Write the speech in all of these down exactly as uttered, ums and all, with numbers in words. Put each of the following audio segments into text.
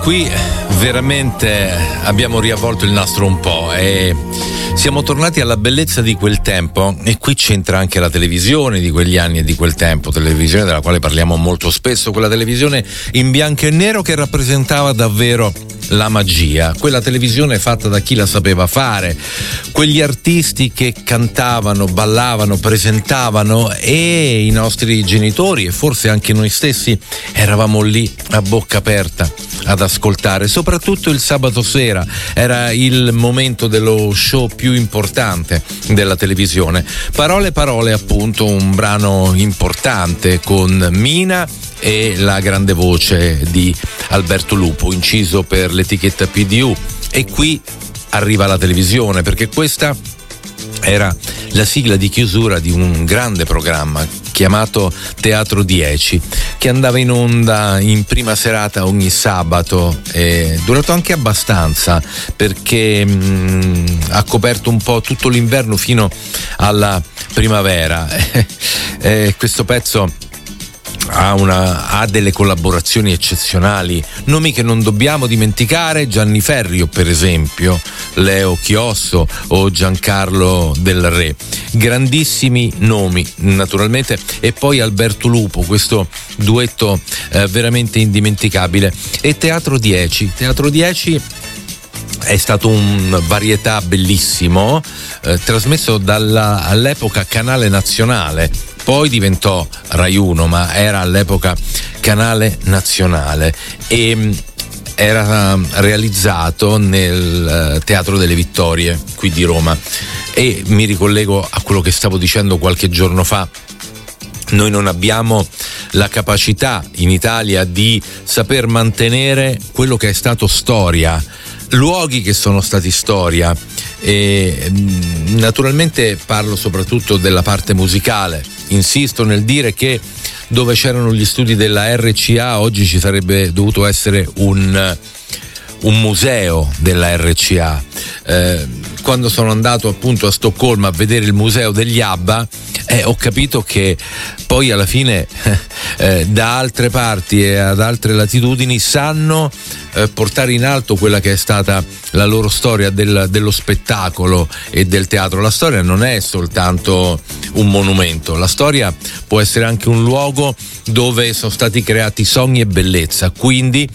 qui veramente abbiamo riavvolto il nastro un po' e siamo tornati alla bellezza di quel tempo, e qui c'entra anche la televisione di quegli anni e di quel tempo, televisione della quale parliamo molto spesso, quella televisione in bianco e nero che rappresentava davvero la magia, quella televisione fatta da chi la sapeva fare, quegli artisti che cantavano, ballavano, presentavano, e i nostri genitori e forse anche noi stessi eravamo lì a bocca aperta ad ascoltare, soprattutto il sabato sera era il momento dello show più importante della televisione. Parole parole, appunto, un brano importante con Mina e la grande voce di Alberto Lupo, inciso per l'etichetta P D U. E qui arriva la televisione, perché questa era la sigla di chiusura di un grande programma chiamato Teatro dieci, che andava in onda in prima serata ogni sabato, e durato anche abbastanza, perché mh, ha coperto un po' tutto l'inverno fino alla primavera. E questo pezzo Ha, una, ha delle collaborazioni eccezionali, nomi che non dobbiamo dimenticare: Gianni Ferrio per esempio, Leo Chiosso o Giancarlo Del Re, grandissimi nomi naturalmente, e poi Alberto Lupo, questo duetto eh, veramente indimenticabile. E Teatro dieci, Teatro dieci è stato un varietà bellissimo, eh, trasmesso dalla, all'epoca Canale Nazionale, poi diventò Rai uno, ma era all'epoca Canale Nazionale, e era realizzato nel Teatro delle Vittorie qui di Roma. E mi ricollego a quello che stavo dicendo qualche giorno fa: noi non abbiamo la capacità in Italia di saper mantenere quello che è stato storia, luoghi che sono stati storia, e naturalmente parlo soprattutto della parte musicale. Insisto nel dire che dove c'erano gli studi della R C A oggi ci sarebbe dovuto essere un, un museo della R C A. Eh, quando sono andato appunto a Stoccolma a vedere il museo degli ABBA, eh, ho capito che poi alla fine eh, da altre parti e ad altre latitudini sanno eh, portare in alto quella che è stata la loro storia del, dello spettacolo e del teatro. La storia non è soltanto un monumento, la storia può essere anche un luogo dove sono stati creati sogni e bellezza. Quindi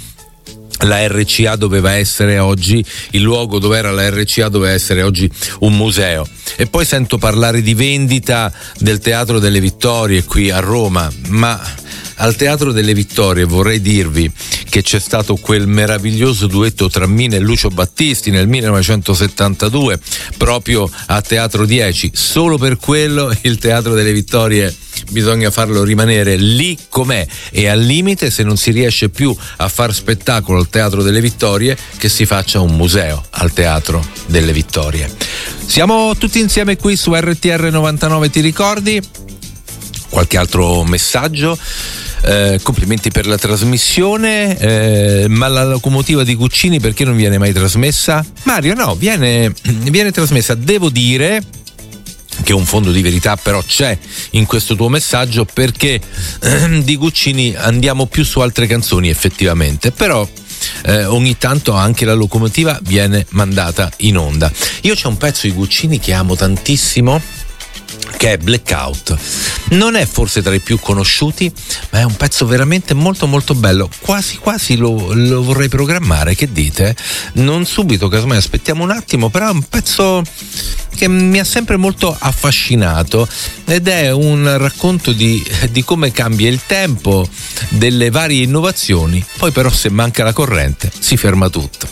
la R C A doveva essere oggi, il luogo dove era la R C A doveva essere oggi un museo. E poi sento parlare di vendita del Teatro delle Vittorie qui a Roma, ma al Teatro delle Vittorie vorrei dirvi che c'è stato quel meraviglioso duetto tra Mina e Lucio Battisti nel millenovecentosettantadue, proprio a Teatro dieci. Solo per quello il Teatro delle Vittorie bisogna farlo rimanere lì com'è, e al limite, se non si riesce più a far spettacolo al Teatro delle Vittorie, che si faccia un museo al Teatro delle Vittorie. Siamo tutti insieme qui su R T R novantanove, ti ricordi? Qualche altro messaggio? Eh, complimenti per la trasmissione, eh, ma la locomotiva di Guccini perché non viene mai trasmessa? Mario, no, viene, viene trasmessa. Devo dire che un fondo di verità però c'è in questo tuo messaggio, perché eh, di Guccini andiamo più su altre canzoni effettivamente, però eh, ogni tanto anche la locomotiva viene mandata in onda. Io c'è un pezzo di Guccini che amo tantissimo, che è Blackout. Non è forse tra i più conosciuti, ma è un pezzo veramente molto molto bello. Quasi quasi lo, lo vorrei programmare, che dite? Non subito, casomai aspettiamo un attimo, però è un pezzo che mi ha sempre molto affascinato, ed è un racconto di, di come cambia il tempo, delle varie innovazioni. Poi però se manca la corrente si ferma tutto.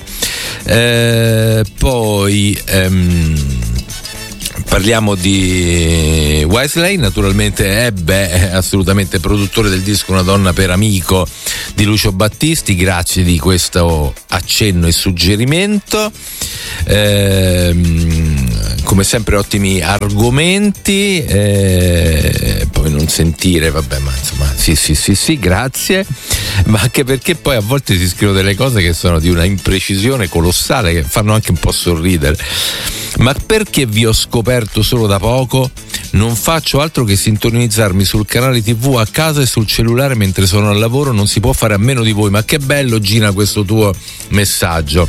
Eh, poi ehm, parliamo di Wesley, naturalmente Ebbe è assolutamente produttore del disco Una donna per amico di Lucio Battisti, grazie di questo accenno e suggerimento. Ehm, come sempre ottimi argomenti, eh, poi non sentire, vabbè, ma insomma sì sì sì sì grazie, ma anche perché poi a volte si scrivono delle cose che sono di una imprecisione colossale, che fanno anche un po' sorridere. Ma perché vi ho scoperto solo da poco? Non faccio altro che sintonizzarmi sul canale tivù a casa e sul cellulare mentre sono al lavoro, non si può fare a meno di voi. Ma che bello, Gina, questo tuo messaggio.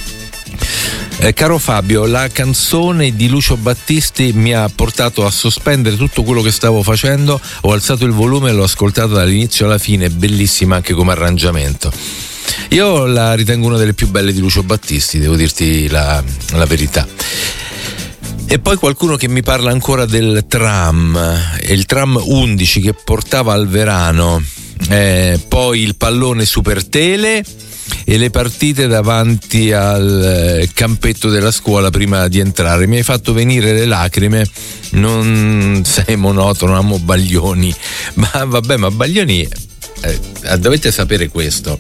Eh, caro Fabio, la canzone di Lucio Battisti mi ha portato a sospendere tutto quello che stavo facendo, ho alzato il volume e l'ho ascoltata dall'inizio alla fine, bellissima anche come arrangiamento. Io la ritengo una delle più belle di Lucio Battisti, devo dirti la, la verità. E poi qualcuno che mi parla ancora del tram, il tram undici che portava al Verano, eh, poi il pallone Super Tele e le partite davanti al campetto della scuola prima di entrare. Mi hai fatto venire le lacrime, non sei monotono, amo Baglioni, ma vabbè, ma Baglioni, eh, dovete sapere questo.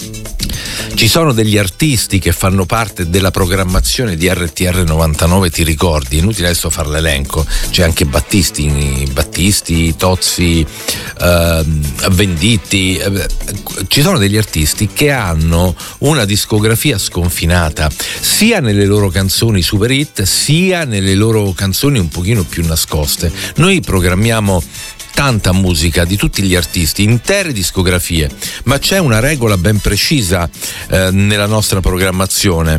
Ci sono degli artisti che fanno parte della programmazione di R T R novantanove, ti ricordi? Inutile adesso far l'elenco, c'è anche Battisti, Battisti, Tozzi, eh, Venditti, eh, ci sono degli artisti che hanno una discografia sconfinata, sia nelle loro canzoni super hit, sia nelle loro canzoni un pochino più nascoste. Noi programmiamo tanta musica di tutti gli artisti, intere discografie, ma c'è una regola ben precisa eh, nella nostra programmazione.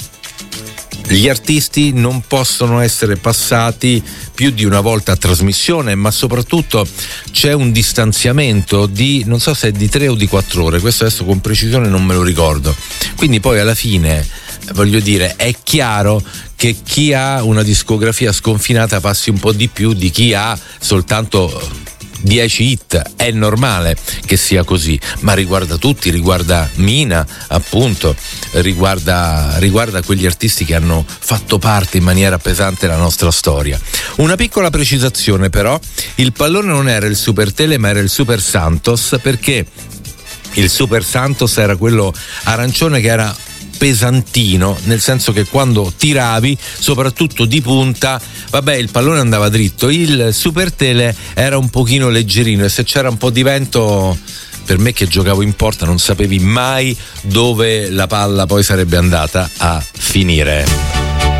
Gli artisti non possono essere passati più di una volta a trasmissione, ma soprattutto c'è un distanziamento di, non so se è di tre o di quattro ore, questo adesso con precisione non me lo ricordo. Quindi poi alla fine, voglio dire, è chiaro che chi ha una discografia sconfinata passi un po' di più di chi ha soltanto dieci hit. È normale che sia così, ma riguarda tutti, riguarda Mina appunto, riguarda, riguarda quegli artisti che hanno fatto parte in maniera pesante della nostra storia. Una piccola precisazione però, il pallone non era il Super Tele ma era il Super Santos, perché il Super Santos era quello arancione che era pesantino, nel senso che quando tiravi, soprattutto di punta, vabbè, il pallone andava dritto. Il Super Tele era un pochino leggerino e se c'era un po' di vento, per me che giocavo in porta, non sapevi mai dove la palla poi sarebbe andata a finire.